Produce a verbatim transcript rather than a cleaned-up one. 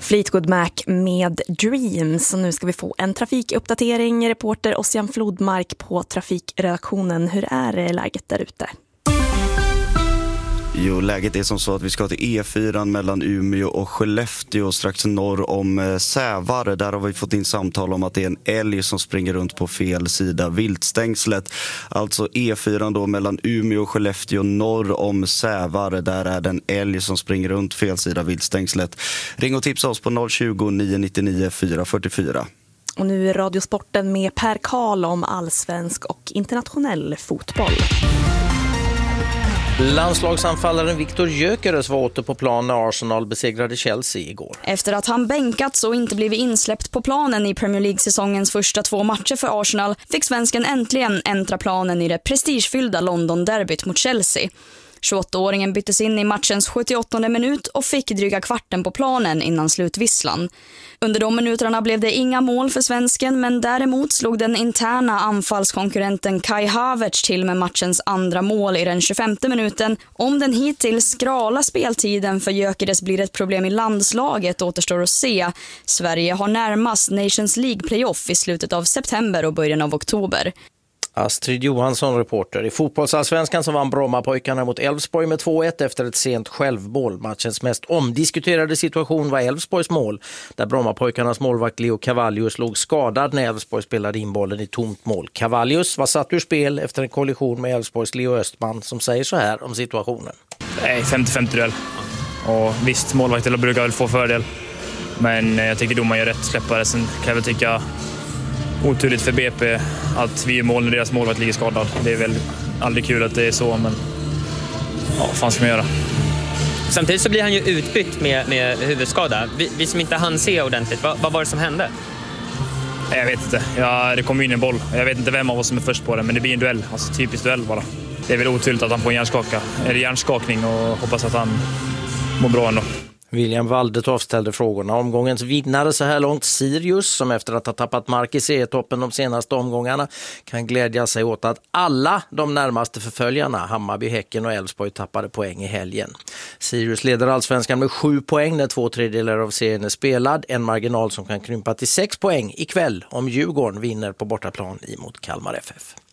Fleetwood Mac med Dreams. Och nu ska vi få en trafikuppdatering. Reporter Ossian Flodmark på trafikredaktionen. Hur är läget där ute? Jo, läget är som så att vi ska till E fyra mellan Umeå och Skellefteå strax norr om Sävar. Där har vi fått in samtal om att det är en älg som springer runt på fel sida viltstängslet. Alltså E fyra då mellan Umeå och Skellefteå norr om Sävar. Där är det en älg som springer runt fel sida viltstängslet. Ring och tipsa oss på noll tjugo, nio nio nio, fyra fyra fyra. Och nu är Radiosporten med Per Karl om allsvensk och internationell fotboll. Landslagsanfallaren Viktor Gyökeres var åter på plan när Arsenal besegrade Chelsea igår. Efter att han bänkats och inte blivit insläppt på planen i Premier League-säsongens första två matcher för Arsenal fick svensken äntligen äntra planen i det prestigefyllda London-derbyt mot Chelsea. tjugoåttaåringen byttes in i matchens sjuttioåttonde minut och fick dryga kvarten på planen innan slutvisslan. Under de minuterna blev det inga mål för svensken, men däremot slog den interna anfallskonkurrenten Kai Havertz till med matchens andra mål i den tjugofemte minuten. Om den hittills skrala speltiden för Gyökeres blir ett problem i landslaget återstår att se. Sverige har närmast Nations League-playoff i slutet av september och början av oktober. Astrid Johansson, reporter. I fotbollsallsvenskan så vann Brommapojkarna mot Elfsborg med två ett efter ett sent självmål. Matchens mest omdiskuterade situation var Elfsborgs mål, där Brommapojkarnas målvakt Leo Cavallius låg skadad när Elfsborg spelade in bollen i tomt mål. Cavallius var satt ur spel efter en kollision med Elfsborgs Leo Östman, som säger så här om situationen. Nej, femtio femtio duell. Och visst, målvakter brukar väl få fördel. Men jag tycker domaren gör rätt släppa det. Sen kan jag väl tycka oturligt för B P att vi är mål när deras målvakt ligger skadad. Det är väl aldrig kul att det är så, men ja, vad fan ska man göra? Samtidigt så blir han ju utbytt med, med huvudskada. Vi, vi som inte hann se ordentligt, vad, vad var det som hände? Jag vet inte. Ja, det kom in en boll. Jag vet inte vem av oss som är först på den, men det blir en duell. Alltså typiskt duell bara. Det är väl oturligt att han får en hjärnskaka. Eller hjärnskakning, och hoppas att han mår bra ändå. William Waldetoft ställde frågorna. Omgångens vinnare så här långt, Sirius, som efter att ha tappat mark i serietoppen de senaste omgångarna kan glädja sig åt att alla de närmaste förföljarna, Hammarby, Häcken och Elfsborg, tappade poäng i helgen. Sirius leder allsvenskan med sju poäng när två tredjedelar av serien är spelad. En marginal som kan krympa till sex poäng ikväll om Djurgården vinner på bortaplan emot Kalmar F F.